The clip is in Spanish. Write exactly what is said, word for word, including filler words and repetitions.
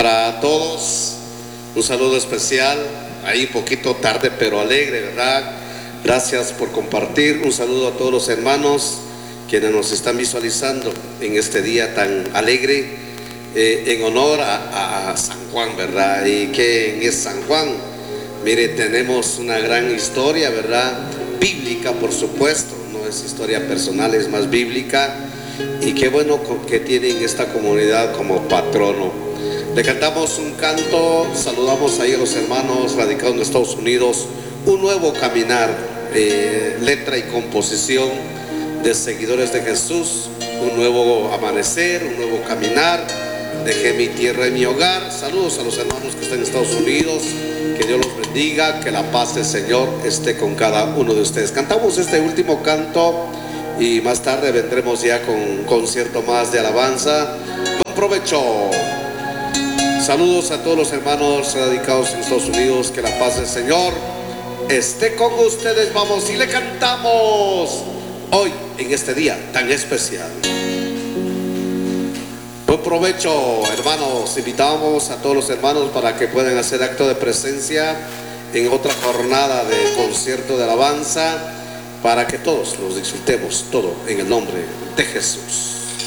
Para todos, un saludo especial, ahí un poquito tarde pero alegre, ¿verdad? Gracias por compartir. Un saludo a todos los hermanos quienes nos están visualizando en este día tan alegre, eh, en honor a, a San Juan, ¿verdad? ¿Y quién es San Juan? Mire, tenemos una gran historia, ¿verdad? Bíblica, por supuesto, no es historia personal, es más bíblica. Y qué bueno que tienen esta comunidad como patrono. Le cantamos un canto, saludamos ahí a los hermanos radicados en Estados Unidos. Un nuevo caminar, eh, letra y composición de seguidores de Jesús. Un nuevo amanecer, un nuevo caminar. Dejé mi tierra y mi hogar. Saludos a los hermanos que están en Estados Unidos. Que Dios los bendiga, que la paz del Señor esté con cada uno de ustedes. Cantamos este último canto y más tarde vendremos ya con un concierto más de alabanza. Buen provecho. Saludos a todos los hermanos radicados en Estados Unidos. Que la paz del Señor esté con ustedes. Vamos y le cantamos hoy en este día tan especial. Buen provecho, hermanos. Invitamos a todos los hermanos para que puedan hacer acto de presencia en otra jornada de concierto de alabanza, para que todos los disfrutemos todo en el nombre de Jesús.